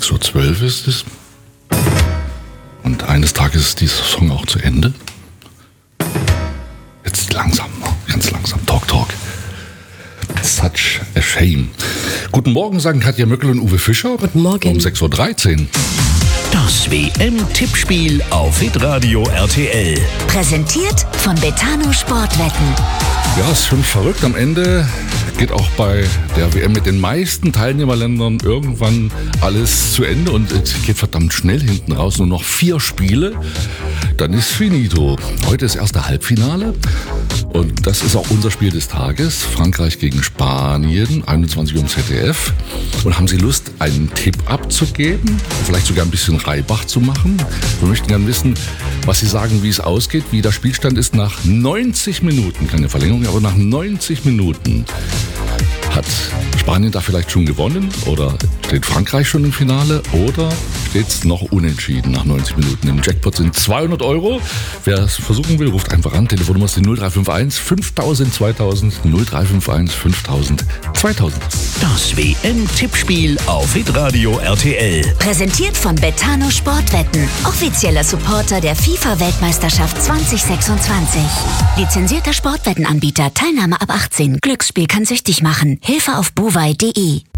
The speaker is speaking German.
6:12 Uhr ist es. Und eines Tages ist dieser Song auch zu Ende. Jetzt langsam, ganz langsam. Talk. Such a shame. Guten Morgen, sagen Katja Möckel und Uwe Fischer. Guten Morgen. Um 6:13 Uhr. Das WM-Tippspiel auf Hitradio RTL. Präsentiert von Betano Sportwetten. Ja, ist schon verrückt. Am Ende geht auch bei der WM mit den meisten Teilnehmerländern irgendwann alles zu Ende und es geht verdammt schnell hinten raus. Nur noch 4 Spiele, dann ist finito. Heute ist erste Halbfinale und das ist auch unser Spiel des Tages. Frankreich gegen Spanien, 21 Uhr im ZDF. Und haben Sie Lust, einen Tipp abzugeben? Vielleicht sogar ein bisschen Reibach zu machen? Wir möchten gerne wissen, was Sie sagen, wie es ausgeht, wie der Spielstand ist nach 90 Minuten. Keine Verlängerung, aber nach 90 Minuten. Hat Spanien da vielleicht schon gewonnen oder steht Frankreich schon im Finale oder steht es noch unentschieden nach 90 Minuten? Im Jackpot sind 200 Euro. Wer es versuchen will, ruft einfach an. Telefonnummer ist die 0351 5000 2000 0351 5000 2000. Das WM-Tippspiel auf Hitradio RTL. Präsentiert von Betano Sportwetten. Offizieller Supporter der FIFA-Weltmeisterschaft 2026. Lizenzierter Sportwettenanbieter. Teilnahme ab 18. Glücksspiel kann süchtig machen. Hilfe auf buwei.de.